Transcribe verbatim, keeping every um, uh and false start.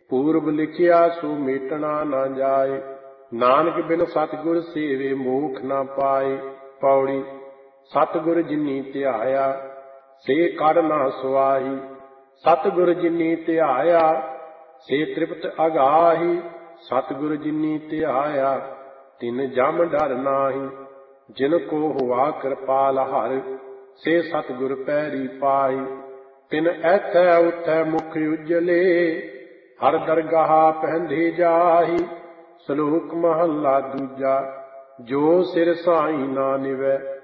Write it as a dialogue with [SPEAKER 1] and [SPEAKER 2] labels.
[SPEAKER 1] ਪੂਰਬ ਲਿਖਿਆ ਸੋ ਮੇਟਣਾ ਨਾ ਜਾਏ। ਨਾਨਕ ਬਿਨ ਸਤਿਗੁਰ ਸੇਵੇ ਮੋਖ ਨਾ ਪਾਏ। ਪੌੜੀ। ਸਤਿਗੁਰ ਜਿਨੀ ਧਿਆਇਆ ਸੇ ਕੜ ਨਾ ਸੁਆਹੀ। ਸਤਿਗੁਰ ਜਿਨੀ ਧਿਆਇਆ ਸੇ ਤ੍ਰਿਪਤ ਅਗਾਹੀ। ਸਤਿਗੁਰ ਜਿਨੀ ਧਿਆਇਆ ਤਿਨ ਜਮ ਡਰ ਨਾਹੀ। ਜਿਨ ਕੋ ਹੁਆ ਕਿਰਪਾਲ ਹਰਿ ਸੇ ਸਤਿਗੁਰ ਪੈਰੀ ਪਾਈ। ਤਿਨ ਐਥੈ ਉਥੈ ਮੁਖ ਉਜਲੇ ਹਰ ਦਰਗਾਹ ਪਹਿੰਦੇ ਜਾਹੀ। ਸ਼ਲੋਕ ਮਹੱਲਾ ਦੂਜਾ। ਜੋ ਸਿਰ ਸਾਈ ਨਾ ਨਿਵੈ